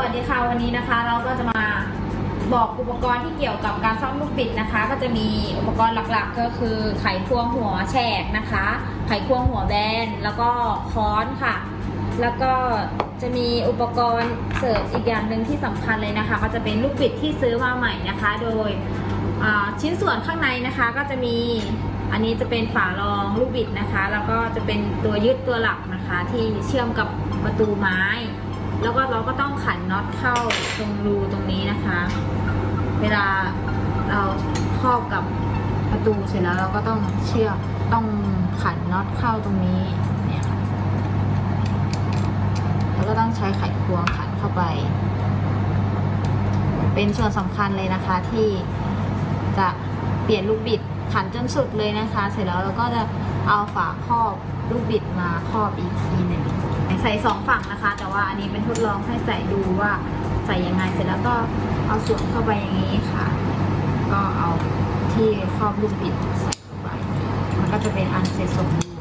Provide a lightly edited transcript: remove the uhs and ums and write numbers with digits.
วัสดีค่ะวันนี้นะคะเราก็จะมาบอกอุปกรณ์ที่เกี่ยวกับการซ่อมลูกบิดนะคะก็จะมีอุปกรณ์หลักๆก็คือไขควงหัวแฉกนะคะไขควงหัวแบนแล้วก็ค้อนค่ะแล้วก็จะมีอุปกรณ์เสริมอีกอย่างหนึ่งที่สำคัญเลยนะคะก็จะเป็นลูกบิดที่ซื้อมาใหม่นะคะโดยชิ้นส่วนข้างในนะคะก็จะมีอันนี้จะเป็นฝารองลูกบิดนะคะแล้วก็จะเป็นตัวยึดตัวหลักนะคะที่เชื่อมกับประตูไม้แล้วก็เราก็ต้องขันน็อตเข้าตรงรูตรงนี้นะคะเวลาเราครอบกับประตูเสร็จแล้วเราก็ต้องเชื่อมต้องขันน็อตเข้าตรงนี้เนี่ยค่ะแล้วก็ต้องใช้ไขควงขันเข้าไปเป็นส่วนสำคัญเลยนะคะที่จะเปลี่ยนลูกบิดขันจนสุดเลยนะคะเสร็จแล้วเราก็จะเอาฝาครอบลูกบิดมาครอบอีกทีหนึ่งใส่2 ฝั่งนะคะแต่ว่าอันนี้เป็นทดลองให้ใส่ดูว่าใส่ยังไงเสร็จแล้วก็เอาสวมเข้าไปอย่างนี้ค่ะก็เอาที่ครอบลูกบิดใส่เข้าไปมันก็จะเป็นอันเสร็จสมบูรณ์